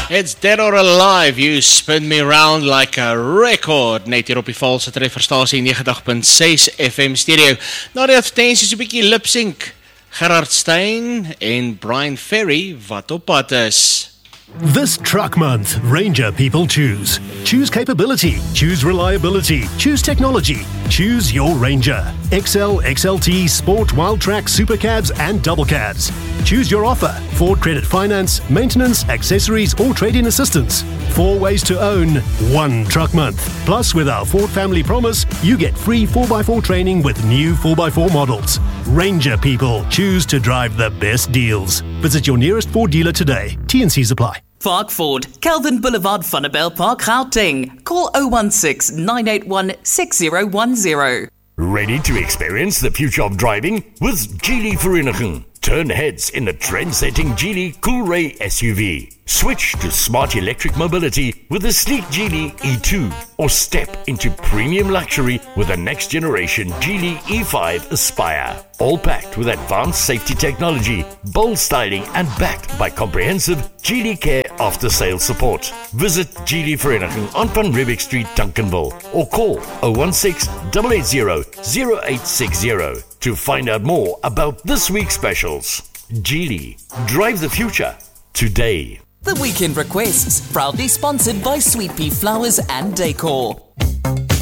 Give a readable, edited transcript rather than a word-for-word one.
It's dead or alive, you spin me round like a record. Net hier op die valse trefferstasie 90.6 FM stereo. Na die advertenties 'n bietjie lip-sync. Gerard Stein en Brian Ferry wat op pad is. This truck month, Ranger people choose. Choose capability, choose reliability, choose technology, choose your Ranger. XL, XLT, Sport, Wildtrak, Supercabs and Double Cabs. Choose your offer. Ford Credit Finance, maintenance, accessories or trade-in assistance. 4 ways to own, 1 truck month. Plus with our Ford Family Promise, you get free 4x4 training with new 4x4 models. Ranger people choose to drive the best deals. Visit your nearest Ford dealer today. T&Cs apply. Park Ford, Kelvin Boulevard, Funnabel Park, Gauteng. Call 016 981 6010. Ready to experience the future of driving with Geely Vereniging? Turn heads in the trend-setting Geely Coolray SUV. Switch to smart electric mobility with the sleek Geely E2 or step into premium luxury with the next generation Geely E5 Aspire. All packed with advanced safety technology, bold styling and backed by comprehensive Geely Care after-sales support. Visit Geely Vereniging on Van Riebeeck Street, Duncanville or call 016 880 0860 to find out more about this week's specials. Geely, drive the future today. The Weekend Requests, proudly sponsored by Sweet Pea Flowers and Decor.